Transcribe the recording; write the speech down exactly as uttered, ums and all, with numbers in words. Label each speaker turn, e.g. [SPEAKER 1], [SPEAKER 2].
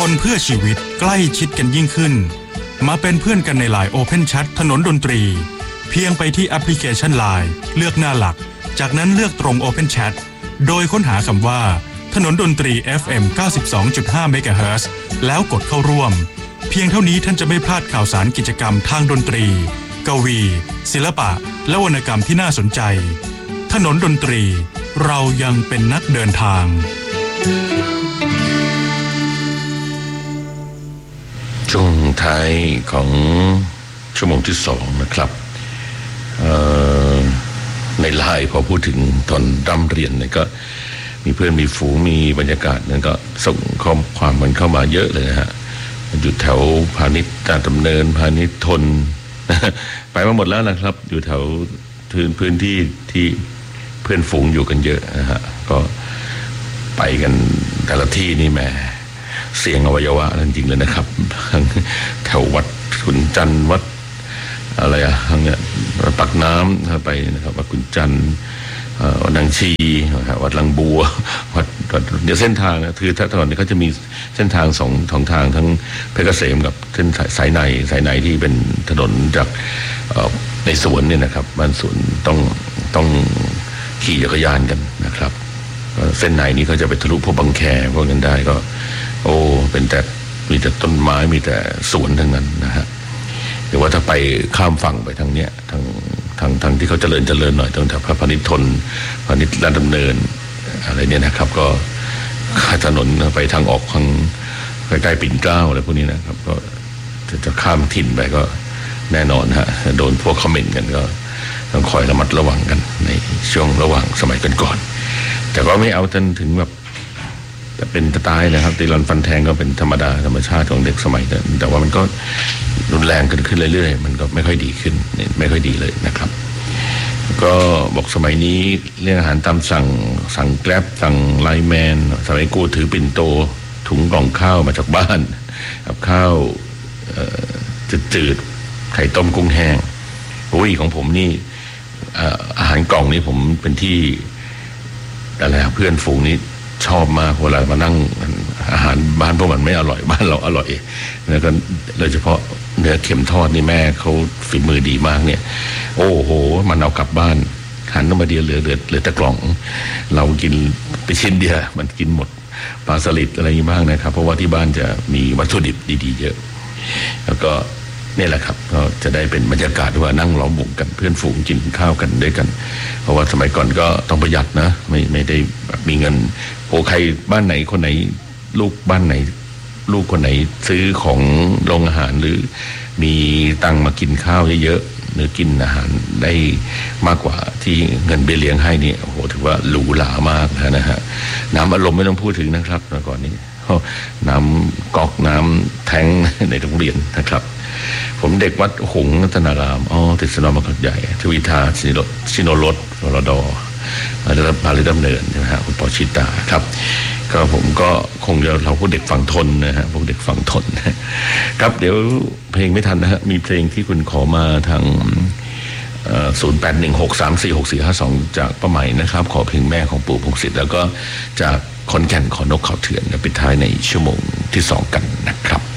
[SPEAKER 1] คนเพื่อชีวิตใกล้ชิดกันยิ่งขึ้นมาเป็นเพื่อนกันใน ไลน์ Open Chat ถนนดนตรีเพียงไปที่แอปพลิเคชัน ไลน์ เลือกหน้าหลักจากนั้นเลือกตรง Open Chat โดยค้นหาคำว่าถนนดนตรี เอฟ เอ็ม เก้าสิบสองจุดห้า เมกะเฮิรตซ์ แล้วกดเข้าร่วมเพียงเท่านี้ท่านจะไม่พลาดข่าวสารกิจกรรมทางดนตรีกวีศิลปะและวรรณกรรมที่น่าสนใจถนนดนตรีเรายังเป็นนักเดินทาง
[SPEAKER 2] ช่วงท้ายของชั่วโมงที่สองนะครับในไลน์พอพูดถึงตอนร่ำเรียนเนี่ยก็มีเพื่อนมีฝูงมีบรรยากาศนั้นก็ส่งข้อความมันเข้ามาเยอะเลยนะฮะอยู่แถวพาณิชย์ตาดำเนินพาณิชย์ทนไปมาหมดแล้วนะครับอยู่แถวพื้นที่ที่เพื่อนฝูงอยู่กันเยอะนะฮะก็ไปกันแต่ละที่นี่แหมเสียงอวัยวะจริงๆเลยนะครับแถววัดขุนจันทร์วัดอะไรอะทางเนี้ยปักน้ำไปนะครับวัดขุนจันทร์วัดนางชีวัดลังบัววัดเดี๋ยวเส้นทางนะคือถ้าตอนนี้เขาจะมีเส้นทางสองสองทางทั้งเพชรเกษมกับเส้นสายในสายในที่เป็นถนนจากในสวนเนี่ยนะครับบ้านสวนต้องต้องขี่จักรยานกันนะครับเส้นในนี้เขาจะไปทะลุพวกบางแคพวกนั้นได้ก็โอ้เป็นแต่มีแต่ต้นไม้มีแต่สวนทั้งนั้นนะฮะหรือว่าถ้าไปข้ามฝั่งไปทางเนี้ยทางทางทางที่เขาเจริญเจริญหน่อยตรงแถวพระพนิชทนพนิชลาดดำเนินอะไรเนี่ยนะครับก็ข้ามถนนไปทางออกทางใกล้ๆปิ่นเกล้าอะไรพวกนี้นะครับก็จะจะข้ามถิ่นไปก็แน่นอนฮะโดนพวกคอมเมนต์กันก็ต้องคอยระมัดระวังกันในช่วงระหว่างสมัยก่อนๆแต่ก็ไม่เอาจนถึงแบบแต่เป็นจะตายนะครับตีรันฟันแทงก็เป็นธรรมดาธรรมชาติของเด็กสมัยนั้นแต่ว่ามันก็รุนแรงขึ้นขึ้นเรื่อยๆมันก็ไม่ค่อยดีขึ้นไม่ค่อยดีเลยนะครับก็บอกสมัยนี้เรื่องอาหารตามสั่งสั่งแกร็บสั่งไลน์แมนสมัยกูถือปิ่นโตถุงกล่องข้าวมาจากบ้านกับข้าวจืดๆไข่ต้มกุ้งแห้งโอ้ยของผมนี่อาหารกล่องนี้ผมเป็นที่อะไรเพื่อนฝูงนี้ชอบมากเวลามานั่งอาหารบ้านพวกมันไม่อร่อยบ้านเราอร่อยแล้วก็โดยเฉพาะเนื้อเค็มทอดนี่แม่เขาฝีมือดีมากเนี่ยโอ้โหมันเอากลับบ้านหันออกมาเดียวเหลือเหลือเหลือแต่กล่องเรากินไปชิ้นเดียวมันกินหมดปลาสลิดอะไรอย่างนี้บ้างนะครับเพราะว่าที่บ้านจะมีวัตถุดิบดีๆเยอะแล้วก็นี่แหละครับก็จะได้เป็นบรรยากาศว่านั่งล้อมวงกันเพื่อนฝูงกินข้าวกันด้วยกันเพราะว่าสมัยก่อนก็ต้องประหยัดนะไม่ไม่ได้มีเงินโอ้ใครบ้านไหนคนไหนลูกบ้านไหนลูกคนไหนซื้อของโรงอาหารหรือมีตังมากินข้าวเยอะๆหรือกินอาหารได้มากกว่าที่เงินเบี้ยเลี้ยงให้นี่โอ้โหถือว่าหรูหรามากนะฮะน้ำอารมณ์ไม่ต้องพูดถึงนะครับเมื่อก่อนนี้น้ำก๊อกน้ำแทงในโรงเรียนนะครับผมเด็กวัดหงส์รัตนารามอ๋อติดสนามบางกอกใหญ่ทวิทาชิโนชิโนรสรดได้รับพาลิดำเนินใช่ไหมฮะคุณปอชิตาครับก็ผมก็คงจะเราพวกเด็กฝั่งทนนะฮะพวกเด็กฝั่งทนครับเดี๋ยวเพลงไม่ทันนะฮะมีเพลงที่คุณขอมาทางศูนย์แปดหนึ่งหกสามสี่หกสี่ห้าสองจากป้าใหม่นะครับขอเพลงแม่ของปู่พงศิษฐ์แล้วก็จากขอนแก่นขอนกเขาเถื่อนปิดท้ายในชั่วโมงที่สองกันนะครับ